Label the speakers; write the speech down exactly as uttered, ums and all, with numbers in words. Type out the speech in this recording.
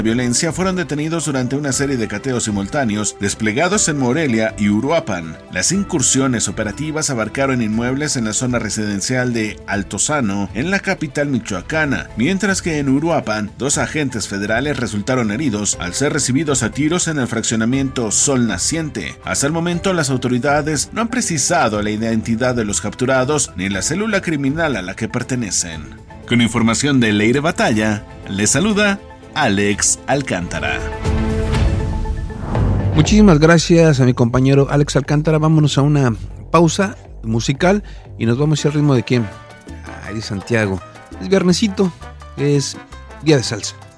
Speaker 1: violencia fueron detenidos durante una serie de cateos simultáneos desplegados en Morelia y Uruapan. Las incursiones operativas abarcaron inmuebles en la zona residencial de Altozano, en la capital michoacana, mientras que en Uruapan, dos agentes federales resultaron heridos al ser recibidos a tiros en el fraccionamiento Sol Naciente. Hasta el momento, las autoridades no han precisado la identidad de los capturados ni la célula criminal a la que pertenecen. Con información de Leire Batalla, les saluda Alex Alcántara.
Speaker 2: Muchísimas gracias a mi compañero Alex Alcántara. Vámonos a una pausa musical y nos vamos al ritmo de quién. Ay, de Santiago. Es viernesito, es día de salsa.